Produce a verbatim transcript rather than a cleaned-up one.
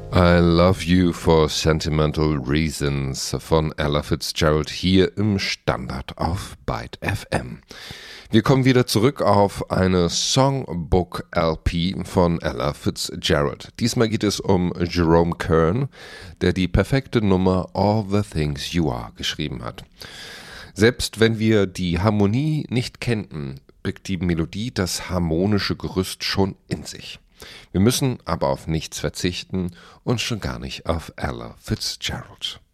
I Love You for Sentimental Reasons von Ella Fitzgerald hier im Standard auf Byte F M. Wir kommen wieder zurück auf eine Songbook-L P von Ella Fitzgerald. Diesmal geht es um Jerome Kern, der die perfekte Nummer All the Things You Are geschrieben hat. Selbst wenn wir die Harmonie nicht kennten, birgt die Melodie das harmonische Gerüst schon in sich. Wir müssen aber auf nichts verzichten und schon gar nicht auf Ella Fitzgerald.